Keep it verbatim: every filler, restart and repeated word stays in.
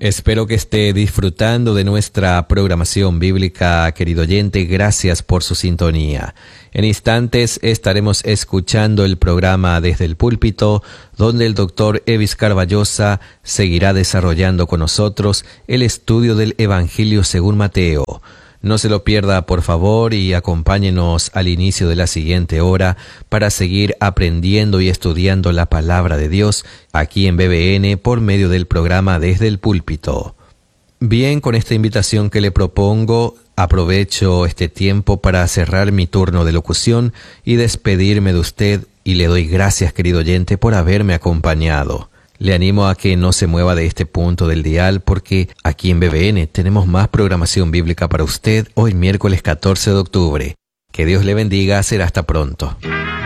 Espero que esté disfrutando de nuestra programación bíblica, querido oyente. Gracias por su sintonía. En instantes estaremos escuchando el programa Desde el Púlpito, donde el doctor Evis Carballosa seguirá desarrollando con nosotros el estudio del Evangelio según Mateo. No se lo pierda, por favor, y acompáñenos al inicio de la siguiente hora para seguir aprendiendo y estudiando la palabra de Dios aquí en B B N por medio del programa Desde el Púlpito. Bien, con esta invitación que le propongo, aprovecho este tiempo para cerrar mi turno de locución y despedirme de usted, y le doy gracias, querido oyente, por haberme acompañado. Le animo a que no se mueva de este punto del dial, porque aquí en B B N tenemos más programación bíblica para usted hoy miércoles catorce de octubre. Que Dios le bendiga. Será hasta pronto.